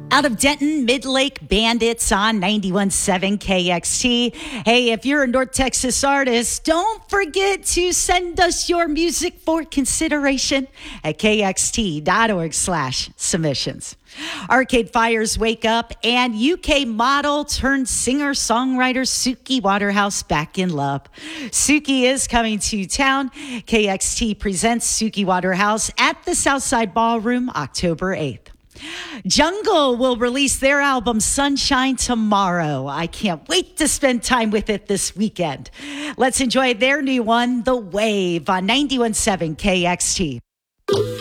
Out of Denton, Mid-Lake Bandits on 91.7 KXT. Hey, if you're a North Texas artist, don't forget to send us your music for consideration at kxt.org/submissions. Arcade Fire's Wake Up and UK model turned singer-songwriter Suki Waterhouse back in love. Suki is coming to town. KXT presents Suki Waterhouse at the Southside Ballroom October 8th. Jungle will release their album Sunshine tomorrow. I can't wait to spend time with it this weekend. Let's enjoy their new one, The Wave, on 91.7 KXT.